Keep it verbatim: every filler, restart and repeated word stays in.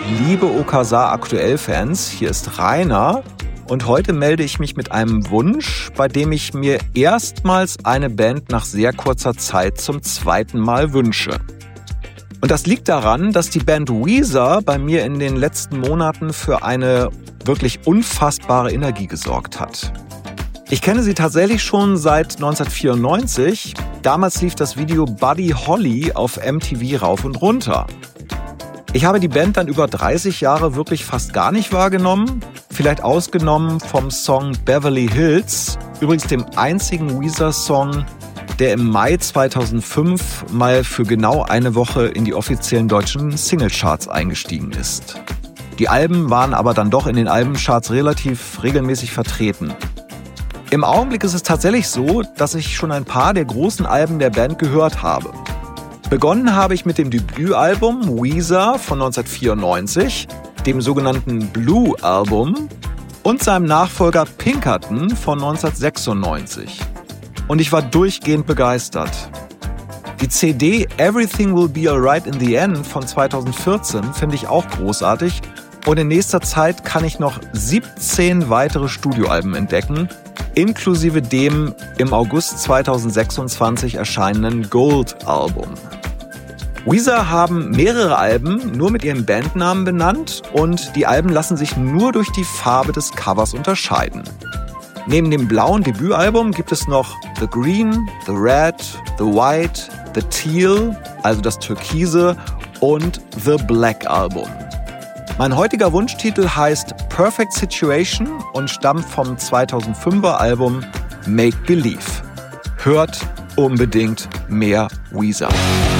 liebe Okasa Aktuell-Fans, hier ist Rainer und heute melde ich mich mit einem Wunsch, bei dem ich mir erstmals eine Band nach sehr kurzer Zeit zum zweiten Mal wünsche. Und das liegt daran, dass die Band Weezer bei mir in den letzten Monaten für eine wirklich unfassbare Energie gesorgt hat. Ich kenne sie tatsächlich schon seit neunzehnhundertvierundneunzig. Damals lief das Video Buddy Holly auf M T V rauf und runter. Ich habe die Band dann über dreißig Jahre wirklich fast gar nicht wahrgenommen. Vielleicht ausgenommen vom Song Beverly Hills, übrigens dem einzigen Weezer-Song, der im Mai zweitausendfünf mal für genau eine Woche in die offiziellen deutschen Singlecharts eingestiegen ist. Die Alben waren aber dann doch in den Albencharts relativ regelmäßig vertreten. Im Augenblick ist es tatsächlich so, dass ich schon ein paar der großen Alben der Band gehört habe. Begonnen habe ich mit dem Debütalbum Weezer von neunzehnhundertvierundneunzig, dem sogenannten Blue Album und seinem Nachfolger Pinkerton von neunzehnhundertsechsundneunzig. Und ich war durchgehend begeistert. Die C D Everything Will Be Alright in the End von zweitausendvierzehn finde ich auch großartig und in nächster Zeit kann ich noch siebzehn weitere Studioalben entdecken, inklusive dem im August zweitausendsechsundzwanzig erscheinenden Gold-Album. Weezer haben mehrere Alben nur mit ihrem Bandnamen benannt und die Alben lassen sich nur durch die Farbe des Covers unterscheiden. Neben dem blauen Debütalbum gibt es noch The Green, The Red, The White, The Teal, also das Türkise, und The Black Album. Mein heutiger Wunschtitel heißt Perfect Situation und stammt vom zweitausendfünfer Album Make Believe. Hört unbedingt mehr Weezer.